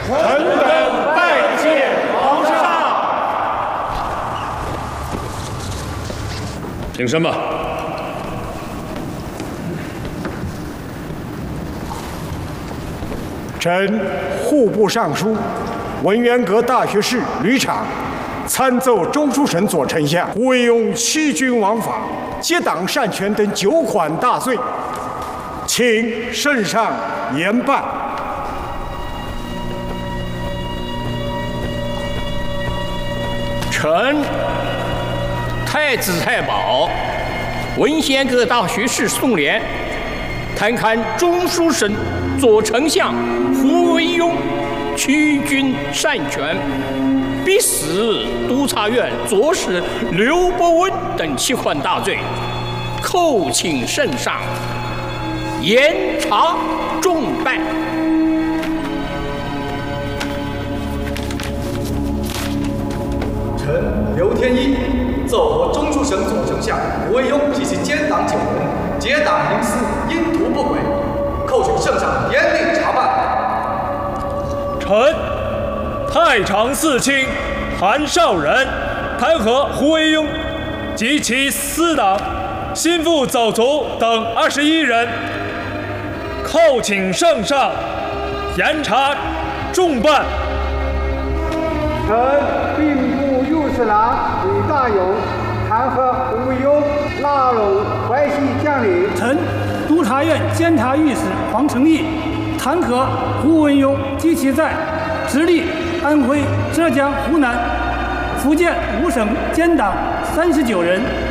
臣等拜见皇上。 请身吧。 臣户部尚书文渊阁大学士吕敞参奏中书省左丞相胡惟庸欺君枉法、结党擅权等9款大罪，请圣上严办。 臣太子太保文仙阁大学士宋濂弹劾中书省左丞相胡惟庸欺君擅权，逼死督察院左使刘伯温等7款大罪，叩请圣上严查重办。 臣刘天一奏获中书省左丞相胡惟庸及其奸党9人结党营私，阴图不轨，叩请圣上严令查办。 臣太常寺卿韩绍仁弹劾胡惟庸及其私党心腹走卒等21人，叩请圣上严查重办。 臣兵部右侍郎李大勇弹劾胡惟庸拉拢淮西将领。 臣督察院监察御史黄承义弹劾胡惟庸及其在直隶、安徽、浙江、湖南、福建5省奸党39人。